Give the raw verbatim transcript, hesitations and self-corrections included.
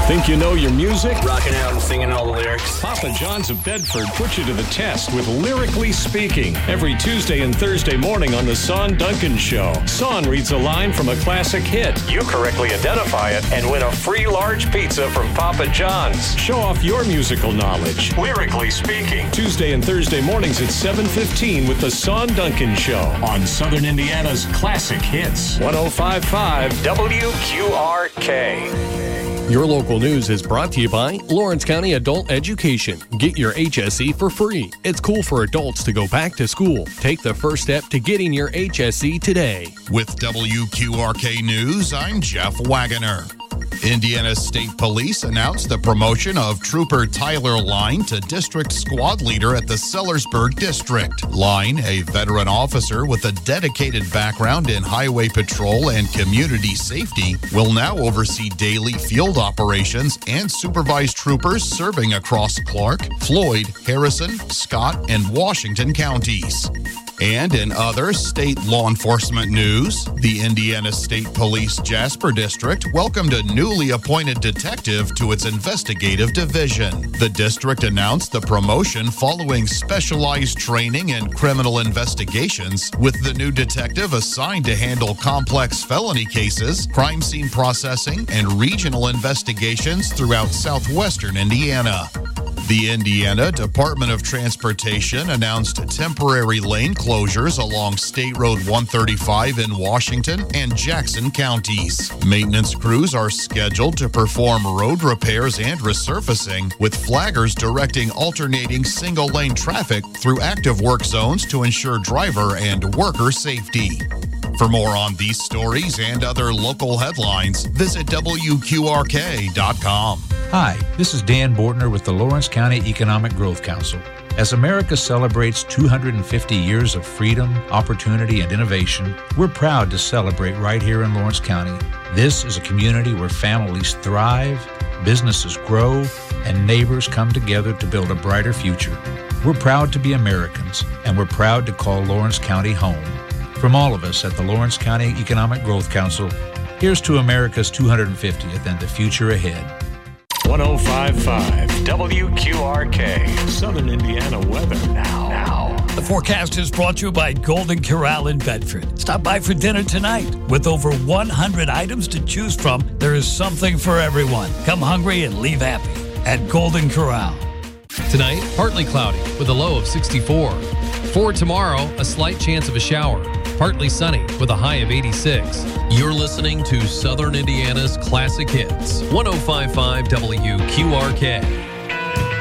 Think you know your music? Rocking out and singing all the lyrics. Papa John's of Bedford puts you to the test with Lyrically Speaking every Tuesday and Thursday morning on the Son Duncan Show. Son reads a line from a classic hit. You correctly identify it and win a free large pizza from Papa John's. Show off your musical knowledge. Lyrically Speaking, Tuesday and Thursday mornings at seven fifteen with the Son Duncan Show on Southern Indiana's Classic Hits. one oh five point five W Q R K. Your local news is brought to you by Lawrence County Adult Education. Get your H S E for free. It's cool for adults to go back to school. Take the first step to getting your H S E today. With W Q R K News, I'm Jeff Wagoner. Indiana State Police announced the promotion of Trooper Tyler Line to District Squad Leader at the Sellersburg District. Line, a veteran officer with a dedicated background in highway patrol and community safety, will now oversee daily field operations and supervise troopers serving across Clark, Floyd, Harrison, Scott, and Washington counties. And in other state law enforcement news, the Indiana State Police Jasper District welcomed a newly appointed detective to its investigative division. The district announced the promotion following specialized training in criminal investigations, with the new detective assigned to handle complex felony cases, crime scene processing, and regional investigations throughout southwestern Indiana. The Indiana Department of Transportation announced temporary lane closures along State Road one thirty-five in Washington and Jackson counties. Maintenance crews are scheduled to perform road repairs and resurfacing, with flaggers directing alternating single-lane traffic through active work zones to ensure driver and worker safety. For more on these stories and other local headlines, visit W Q R K dot com. Hi, this is Dan Bortner with the Lawrence County Economic Growth Council. As America celebrates two hundred fifty years of freedom, opportunity, and innovation, we're proud to celebrate right here in Lawrence County. This is a community where families thrive, businesses grow, and neighbors come together to build a brighter future. We're proud to be Americans, and we're proud to call Lawrence County home. From all of us at the Lawrence County Economic Growth Council, here's to America's two hundred fiftieth and the future ahead. one oh five point five W Q R K, Southern Indiana weather now. now. The forecast is brought to you by Golden Corral in Bedford. Stop by for dinner tonight. With over one hundred items to choose from, there is something for everyone. Come hungry and leave happy at Golden Corral. Tonight, partly cloudy with a low of sixty-four. For tomorrow, a slight chance of a shower. Partly sunny with a high of eighty-six. You're listening to Southern Indiana's Classic Hits. one oh five point five W Q R K.